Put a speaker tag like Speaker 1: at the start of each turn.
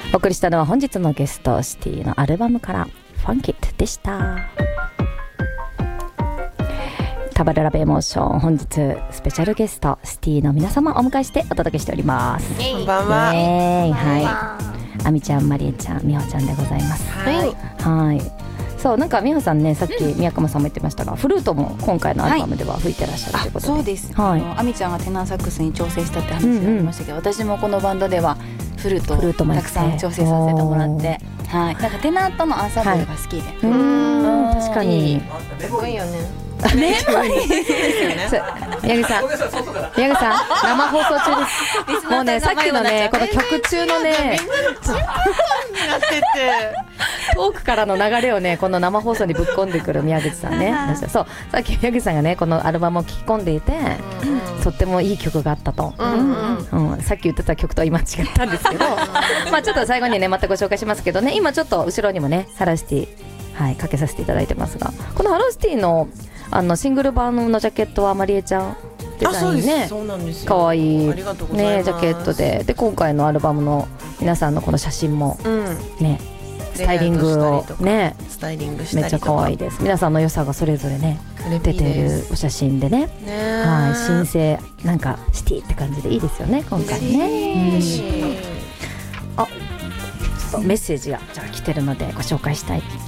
Speaker 1: お送りしたのは本日のゲストシティのアルバムからファンキットでした。タバルラブエモーション、本日スペシャルゲストシティの皆様をお迎えしてお届けしております。
Speaker 2: こんばんは。
Speaker 1: はい、あみちゃん、まりえちゃん、みほちゃんでございます。はい、そう、なんかみほさんね、さっき宮川さんも言ってましたが、フルートも今回のアルバムでは吹いてらっしゃるということで。
Speaker 3: そうです、
Speaker 1: はい、
Speaker 3: あみちゃんがテナーサックスに調整したって話がありましたけど、私もこのバンドではフルートをたくさん調整させてもらって、はい、なんかテナーとのアンサンブルが好きで、
Speaker 1: 確かに
Speaker 2: すごいよね。
Speaker 1: 宮口さん、宮口さん、生放送中です。もうね、さっきのね、この曲中のね、トークからの流れをね、この生放送にぶっ込んでくる宮口さんね。そう、さっき宮口さんがね、このアルバムを聴き込んでいて、とってもいい曲があったと。さっき言ってた曲とは今違ったんですけど、まあちょっと最後にね、またご紹介しますけどね、今ちょっと後ろにもね、ハローシティ、はい、かけさせていただいてますが、このハローシティのシングル版のジャケットはまりえちゃんデザインね、かわいいねジャケットで、今回のアルバムの皆さんのこの写真もね、スタイリングをね、めっちゃかわいいです。皆さんの良さがそれぞれね出てるお写真でね、はい、新生なんかシティって感じでいいですよね今回ね。あ、メッセージがじゃあ来てるのでご紹介したい